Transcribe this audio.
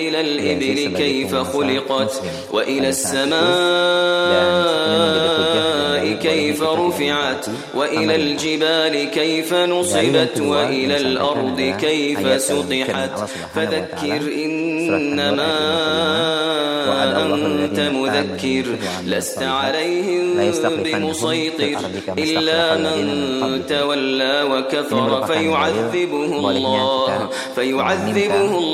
إلى الإبل كيف خلقت وإلى السماء كيف رفعت وإلى الجبال كيف نصبت وإلى الأرض كيف سطحت فذكر إنما أنت مذكر لست عليهم بمسيطر إلا من تولى وكفر فيعذبه الله